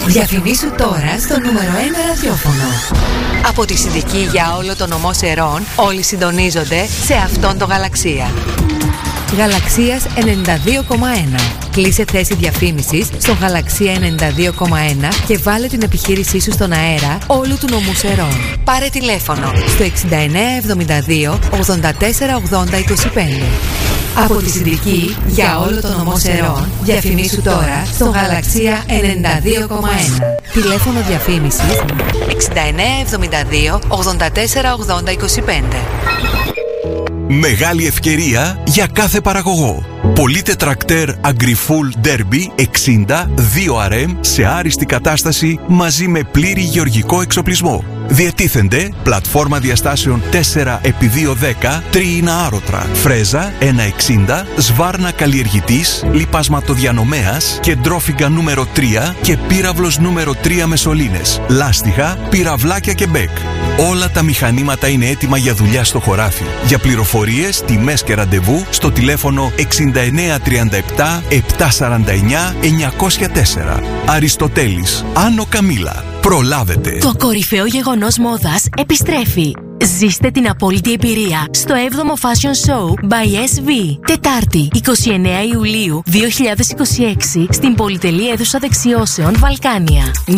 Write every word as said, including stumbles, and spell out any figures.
Διαφημίσου τώρα στο νούμερο ένα ραδιόφωνο. Από τη Συνδική για όλο το νομό Σερών, όλοι συντονίζονται σε αυτόν το Γαλαξία. Γαλαξίας ενενήντα δύο κόμμα ένα. Κλείσε θέση διαφήμισης στο Γαλαξία ενενήντα δύο κόμμα ένα και βάλε την επιχείρησή σου στον αέρα όλου του νομού Σερών. Πάρε τηλέφωνο στο εξήντα εννέα εβδομήντα δύο ογδόντα τέσσερα ογδόντα είκοσι πέντε. Από τη Συνδική για όλο το νομό Σερών, διαφημίσου τώρα στο Γαλαξία ενενήντα δύο κόμμα ένα. Τηλέφωνο διαφήμισης εξήντα εννέα εβδομήντα δύο ογδόντα τέσσερα ογδόντα είκοσι πέντε. Μεγάλη ευκαιρία για κάθε παραγωγό. Πωλείτε τρακτέρ Agrifull Derby εξήντα δύο αρ εμ σε άριστη κατάσταση μαζί με πλήρη γεωργικό εξοπλισμό. Διετίθενται πλατφόρμα διαστάσεων τέσσερα επί διακόσια δέκα, τρίινα άρωτρα, φρέζα ένα εξήντα, σβάρνα καλλιεργητής, λιπασματοδιανομέας, κεντρόφυγγα νούμερο τρία και πύραυλος νούμερο τρία με σωλήνες, λάστιχα, πυραυλάκια και μπέκ. Όλα τα μηχανήματα είναι έτοιμα για δουλειά στο χωράφι. Για πληροφορίες, τιμές και ραντεβού στο τηλέφωνο εξήντα εννέα τριάντα επτά επτακόσια σαράντα εννέα εννιακόσια τέσσερα. Αριστοτέλης, Άνω Καμίλα. Προλάβετε. Το κορυφαίο γεγονός μόδας επιστρέφει. Ζήστε την απόλυτη εμπειρία στο έβδομο Fashion Show by ες βι. Τετάρτη, εικοστή ενάτη Ιουλίου δύο χιλιάδες είκοσι έξι στην πολυτελή αίθουσα δεξιώσεων Βαλκάνια.